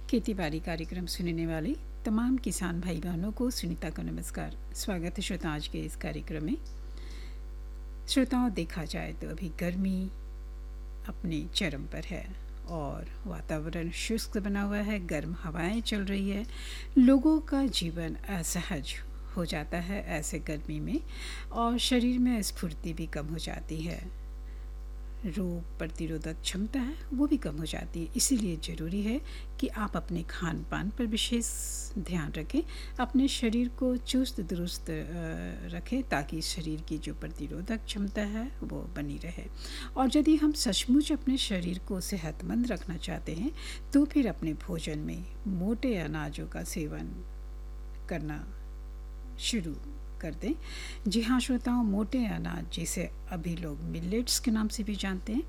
खेती बाड़ी कार्यक्रम सुनने वाले तमाम किसान भाई बहनों को सुनीता का नमस्कार। स्वागत है श्रोता आज के इस कार्यक्रम में। श्रोताओं, देखा जाए तो अभी गर्मी अपने चरम पर है और वातावरण शुष्क बना हुआ है, गर्म हवाएं चल रही है। लोगों का जीवन असहज हो जाता है ऐसे गर्मी में और शरीर में स्फूर्ति भी कम हो जाती है। रोग प्रतिरोधक क्षमता है वो भी कम हो जाती है। इसीलिए ज़रूरी है कि आप अपने खान पान पर विशेष ध्यान रखें, अपने शरीर को चुस्त दुरुस्त रखें ताकि शरीर की जो प्रतिरोधक क्षमता है वो बनी रहे। और यदि हम सचमुच अपने शरीर को सेहतमंद रखना चाहते हैं तो फिर अपने भोजन में मोटे अनाजों का सेवन करना शुरू कर दें। जी हाँ श्रोताओं, मोटे अनाज जिसे अभी लोग मिलेट्स के नाम से भी जानते हैं,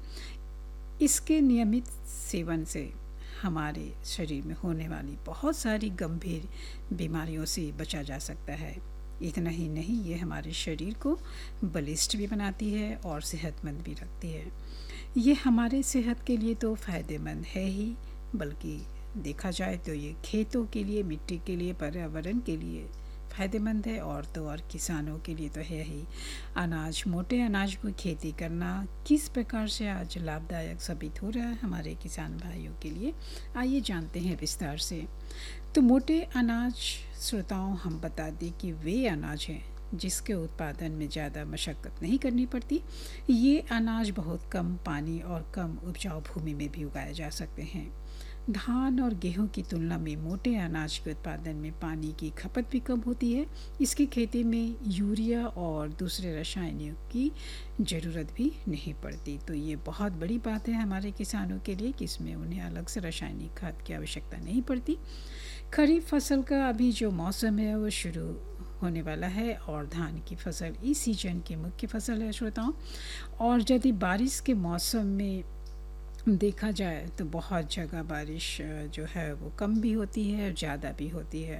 इसके नियमित सेवन से हमारे शरीर में होने वाली बहुत सारी गंभीर बीमारियों से बचा जा सकता है। इतना ही नहीं, ये हमारे शरीर को बलिष्ठ भी बनाती है और सेहतमंद भी रखती है। ये हमारे सेहत के लिए तो फ़ायदेमंद है ही, बल्कि देखा जाए तो ये खेतों के लिए, मिट्टी के लिए, पर्यावरण के लिए फ़ायदेमंद है और तो और किसानों के लिए तो है ही। अनाज, मोटे अनाज की खेती करना किस प्रकार से आज लाभदायक साबित हो रहा है हमारे किसान भाइयों के लिए, आइए जानते हैं विस्तार से। तो मोटे अनाज श्रोताओं, हम बता दें कि वे अनाज हैं जिसके उत्पादन में ज़्यादा मशक्क़त नहीं करनी पड़ती। ये अनाज बहुत कम पानी और कम उपजाऊ भूमि में भी उगाए जा सकते हैं। धान और गेहूं की तुलना में मोटे अनाज के उत्पादन में पानी की खपत भी कम होती है। इसकी खेती में यूरिया और दूसरे रसायनों की ज़रूरत भी नहीं पड़ती। तो ये बहुत बड़ी बात है हमारे किसानों के लिए कि इसमें उन्हें अलग से रासायनिक खाद की आवश्यकता नहीं पड़ती। खरीफ फसल का अभी जो मौसम है वो शुरू होने वाला है और धान की फसल इस सीजन की मुख्य फसल है श्रोताओं। और यदि बारिश के मौसम में देखा जाए तो बहुत जगह बारिश जो है वो कम भी होती है और ज़्यादा भी होती है।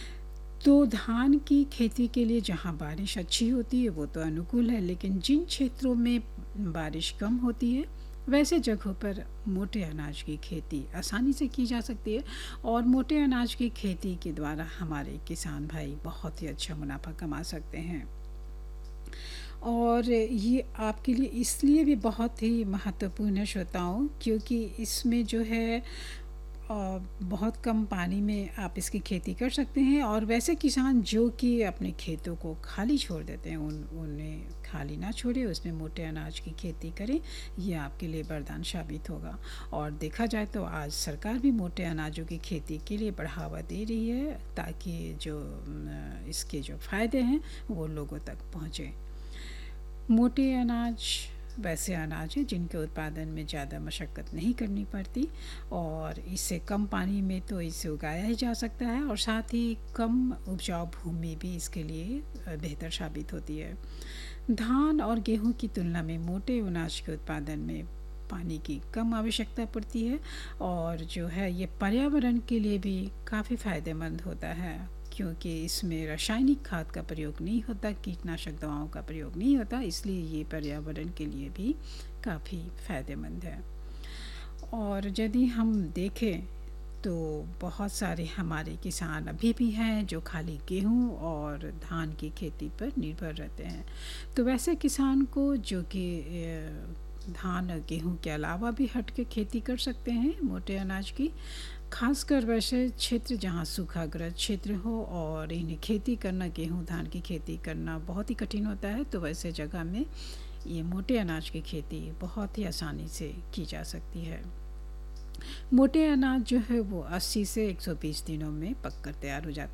तो धान की खेती के लिए जहाँ बारिश अच्छी होती है वो तो अनुकूल है, लेकिन जिन क्षेत्रों में बारिश कम होती है वैसे जगहों पर मोटे अनाज की खेती आसानी से की जा सकती है। और मोटे अनाज की खेती के द्वारा हमारे किसान भाई बहुत ही अच्छा मुनाफा कमा सकते हैं। और ये आपके लिए इसलिए भी बहुत ही महत्वपूर्ण है श्रोताओं, क्योंकि इसमें जो है बहुत कम पानी में आप इसकी खेती कर सकते हैं। और वैसे किसान जो कि अपने खेतों को खाली छोड़ देते हैं उन्हें खाली ना छोड़े, उसमें मोटे अनाज की खेती करें, ये आपके लिए वरदान साबित होगा। और देखा जाए तो आज सरकार भी मोटे अनाजों की खेती के लिए बढ़ावा दे रही है ताकि जो इसके जो फ़ायदे हैं वो लोगों तक पहुँचें। मोटे अनाज वैसे अनाज हैं जिनके उत्पादन में ज़्यादा मशक्क़त नहीं करनी पड़ती और इससे कम पानी में तो इसे उगाया ही जा सकता है और साथ ही कम उपजाऊ भूमि भी इसके लिए बेहतर साबित होती है। धान और गेहूं की तुलना में मोटे अनाज के उत्पादन में पानी की कम आवश्यकता पड़ती है और जो है ये पर्यावरण के लिए भी काफ़ी फ़ायदेमंद होता है, क्योंकि इसमें रासायनिक खाद का प्रयोग नहीं होता, कीटनाशक दवाओं का प्रयोग नहीं होता, इसलिए ये पर्यावरण के लिए भी काफ़ी फ़ायदेमंद है। और यदि हम देखें तो बहुत सारे हमारे किसान अभी भी हैं जो खाली गेहूं और धान की खेती पर निर्भर रहते हैं। तो वैसे किसान को जो कि धान और गेहूं के अलावा भी हट के खेती कर सकते हैं मोटे अनाज की, खासकर वैसे क्षेत्र जहाँ सूखाग्रस्त क्षेत्र हो और इन्हें खेती करना, गेहूं धान की खेती करना बहुत ही कठिन होता है, तो वैसे जगह में ये मोटे अनाज की खेती बहुत ही आसानी से की जा सकती है। मोटे अनाज जो है वो 80 से 120 दिनों में पककर तैयार हो जाते